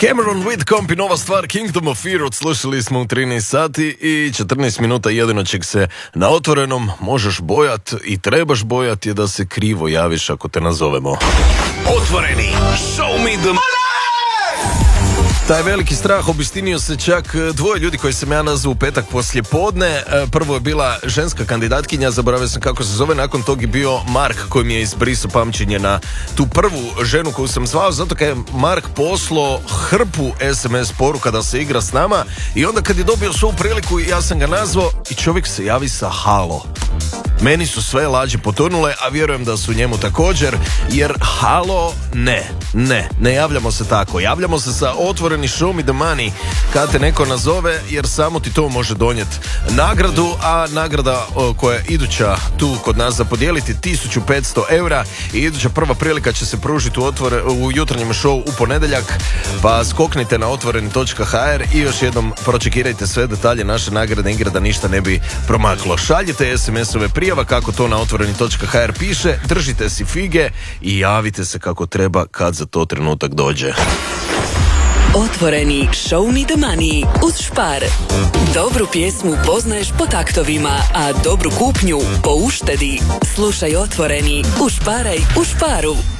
Cameron Whitcomb i nova stvar Kingdom of Fear odslušali smo u 13 sati i 14 minuta. Jedino čeg se na otvorenom možeš bojat i trebaš bojati je da se krivo javiš ako te nazovemo. Otvoreni, show me the money! Taj veliki strah obistinio se čak dvoje ljudi koji sam ja nazvao u petak poslije podne. Prvo je bila ženska kandidatkinja, zaboravio sam kako se zove, nakon tog je bio Mark koji mi je izbrisao pamćenje na tu prvu ženu koju sam zvao, zato kad je Mark poslao hrpu SMS poruka da se igra s nama i onda kad je dobio svu priliku ja sam ga nazvao i čovjek se javi sa halo. Meni su sve lađe potonule, a vjerujem da su njemu također, jer halo, ne javljamo se tako. Javljamo se sa otvoreni show me the money kad te neko nazove, jer samo ti to može donijeti nagradu, a nagrada koja je iduća tu kod nas za podijeliti 1500 eura i iduća prva prilika će se pružiti u jutarnjem show u ponedjeljak, pa skoknite na otvoreni.hr i još jednom pročekirajte sve detalje naše nagrade igre da ništa ne bi promaklo. Šaljite SMS-ove prijava kako to na otvoreni.hr piše, držite si fige i javite se kako treba kad za to trenutak dođe. Otvoreni show me the money uz Spar. Dobru pjesmu poznaješ po taktovima, a dobru kupnju po uštedi. Slušaj Otvoreni, ušparaj u Sparu.